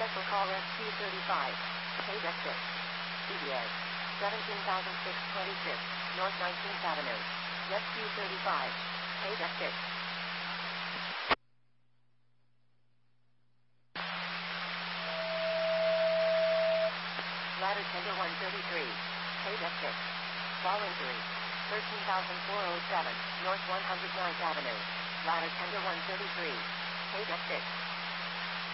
for call SQ35. Page exit. CBA. 17,626 North 19th Avenue. SQ35. Page exit. Ladder tender 133. Page exit. Fall injury. 13,407 North 109th Avenue. Ladder tender 133. Page exit.